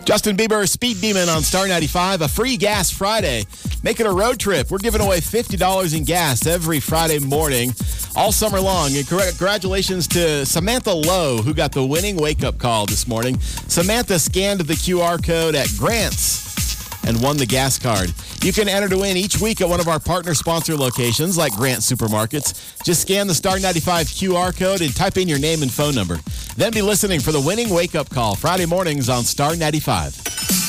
Justin Bieber, Speed Demon on Star 95, a free gas Friday. Make it a road trip. We're giving away $50 in gas every Friday morning, all summer long. And congratulations to Samantha Lowe, who got the winning wake-up call this morning. Samantha scanned the QR code at Grant's and won the gas card. You can enter to win each week at one of our partner sponsor locations like Grant Supermarkets. Just scan the Star 95 QR code and type in your name and phone number. Then be listening for the winning wake-up call Friday mornings on Star 95.